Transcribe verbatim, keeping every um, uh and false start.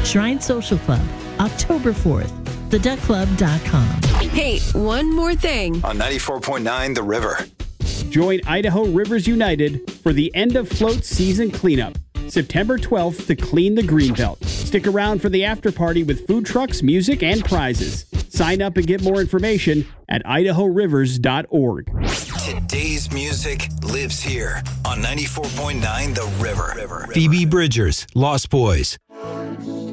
Shrine Social Club, October fourth, the duck club dot com. Hey, one more thing. On ninety-four point nine The River. Join Idaho Rivers United for the end of float season cleanup, September twelfth to clean the Greenbelt. Stick around for the after party with food trucks, music, and prizes. Sign up and get more information at idaho rivers dot org. Today's music lives here on ninety-four point nine The River. Phoebe Bridgers, Lost Boys.